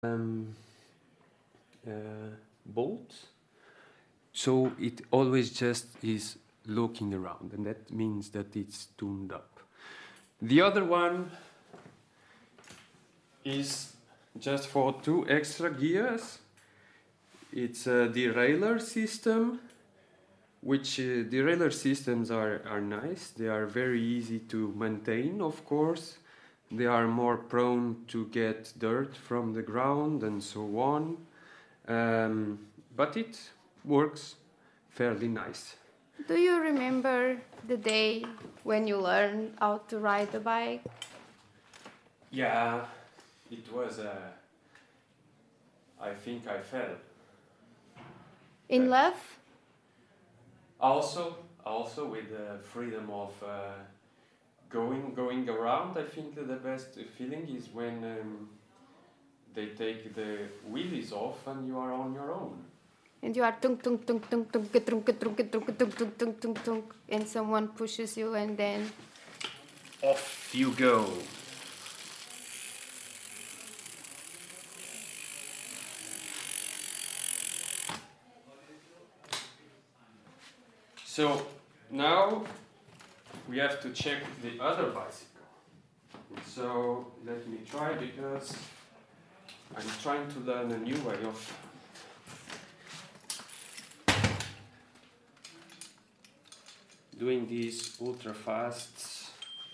um, bolt, so it always just is looking around, and that means that it's tuned up. The other one is just for 2 extra gears. It's a derailleur system, which derailleur systems are nice. They are very easy to maintain, of course. They are more prone to get dirt from the ground and so on. But it works fairly nice. Do you remember the day when you learned how to ride a bike? Yeah, it was I think I fell. In love? Also with the freedom of going around. I think that the best feeling is when they take the wheelies off and you are on your own. And you are tunk tunk tunk tunk tunk tunk tunk tunk tunk tunk tunk tunk tunk tunk, and someone pushes you and then off you go. So now we have to check the other bicycle. So let me try, because I'm trying to learn a new way of doing these ultra fasts.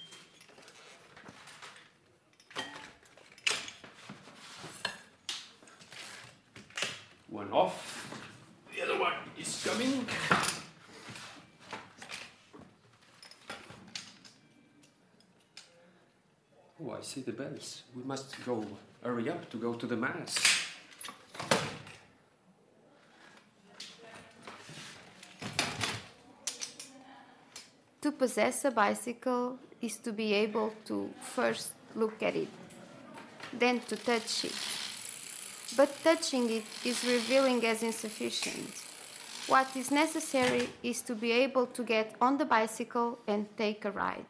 One off, the other one is coming. Oh, I see the bells. We must hurry up to go to the mass. to possess a bicycle is to be able to first look at it, then to touch it. But touching it is revealing as insufficient. What is necessary is to be able to get on the bicycle and take a ride.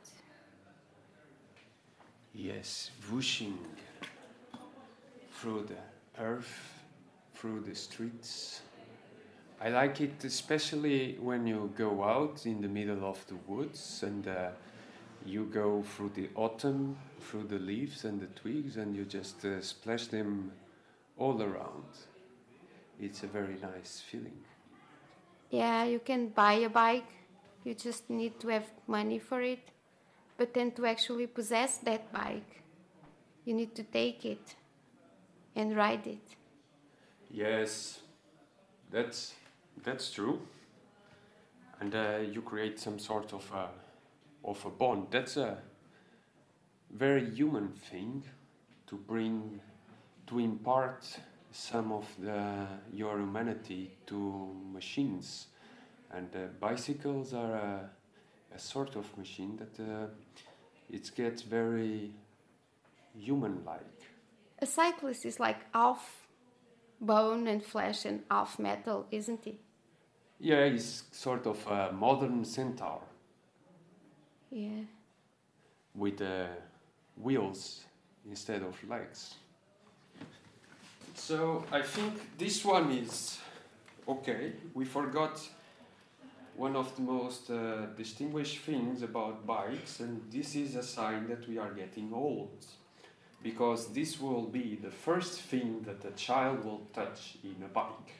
Yes, whooshing through the earth, through the streets. I like it especially when you go out in the middle of the woods and you go through the autumn, through the leaves and the twigs, and you just splash them all around. It's a very nice feeling. Yeah, you can buy a bike, you just need to have money for it. But then to actually possess that bike, you need to take it and ride it. Yes, that's true. And you create some sort of a bond. That's a very human thing, to impart some of your humanity to machines. And bicycles are a sort of machine that it gets very human-like. A cyclist is like half bone and flesh and half metal, isn't he? Yeah, he's sort of a modern centaur. Yeah. With wheels instead of legs. So I think this one is okay. We forgot one of the most distinguished things about bikes, and this is a sign that we are getting old, because this will be the first thing that a child will touch in a bike.